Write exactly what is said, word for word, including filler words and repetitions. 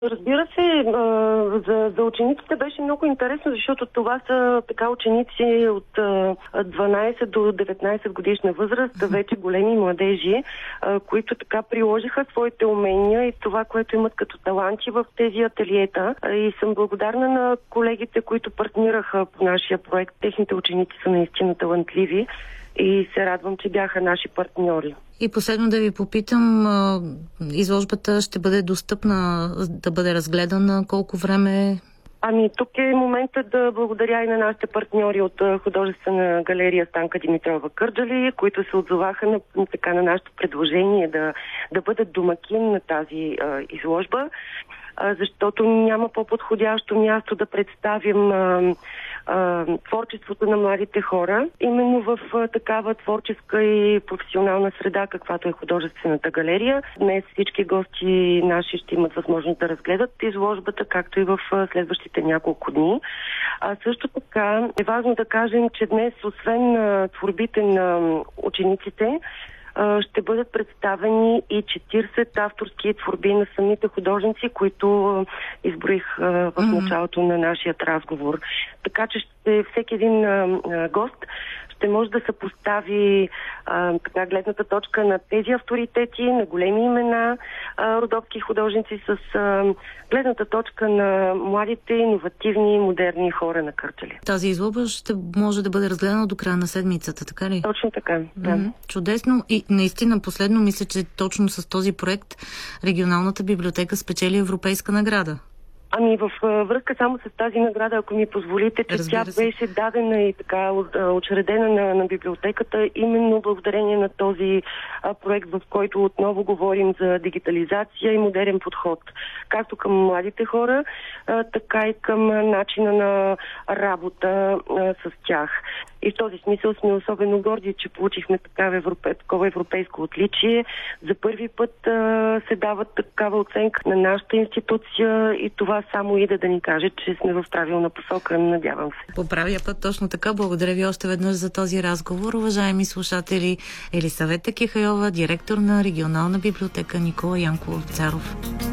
Разбира се, за, за учениците беше много интересно, защото това са така ученици от дванайсет до деветнайсет годишна възраст, вече големи младежи, които така приложиха своите умения и това, което имат като таланти в тези ателиета. И съм благодарна на колегите, които партнираха по нашия проект. Техните ученици са наистина талантливи и се радвам, че бяха наши партньори. И последно да ви попитам, изложбата ще бъде достъпна да бъде разгледана колко време? Ами тук е момента да благодаря и на нашите партньори от художествена галерия Станка Димитрова Кърджали, които се отзоваха на, така, на нашето предложение да, да бъдат домакин на тази а, изложба, а, защото няма по-подходящо място да представим а, а, творчеството на младите хора, именно в а, такава творческа и професионална среда, каквато е художествената галерия. Днес всички гости наши ще имат възможност да разгледат изложбата, както и в а, следващите няколко дни. А също така е важно да кажем, че днес, освен а, творбите на учениците, ще бъдат представени и четирийсет авторски творби на самите художници, които изброих в началото на нашия разговор. Така че ще, всеки един гост ще може да се постави а, така, гледната точка на тези авторитети, на големи имена, а, родопски художници с а, гледната точка на младите, иновативни, модерни хора на Кърджали. Тази изложба ще може да бъде разгледана до края на седмицата, така ли? Точно така, да. Mm-hmm. Чудесно. И наистина последно мисля, че точно с този проект регионалната библиотека спечели европейска награда. Ами в връзка само с тази награда, ако ми позволите, че тя беше дадена и така учредена на, на библиотеката именно благодарение на този а, проект, в който отново говорим за дигитализация и модерен подход. Както към младите хора, а, така и към начина на работа а, с тях. И в този смисъл сме особено горди, че получихме такава, европе, такова европейско отличие. За първи път а, се дава такава оценка на нашата институция и това само иде да ни каже, че сме в правилна посока. Надявам се. По правия път, точно така. Благодаря ви още веднъж за този разговор. Уважаеми слушатели, Елисавета Кихайова, директор на регионална библиотека Никола Янков Вапцаров.